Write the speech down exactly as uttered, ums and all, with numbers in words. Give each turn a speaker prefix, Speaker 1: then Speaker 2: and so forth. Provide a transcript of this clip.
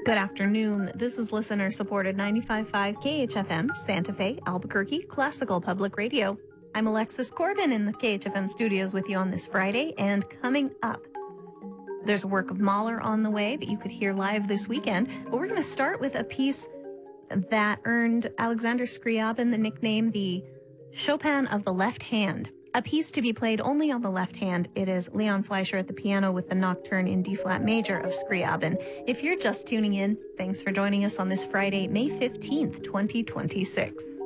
Speaker 1: Good afternoon. This is listener-supported ninety-five point five K H F M, Santa Fe, Albuquerque, Classical Public Radio. I'm Alexis Corbin in the K H F M studios with you on this Friday, and coming up, there's a work of Mahler on the way that you could hear live this weekend, but we're going to start with a piece that earned Alexander Scriabin the nickname the Chopin of the Left Hand. A piece to be played only on the left hand. It is Leon Fleischer at the piano with the Nocturne in D-flat major of Scriabin. If you're just tuning in, thanks for joining us on this Friday, May fifteenth, twenty twenty-six.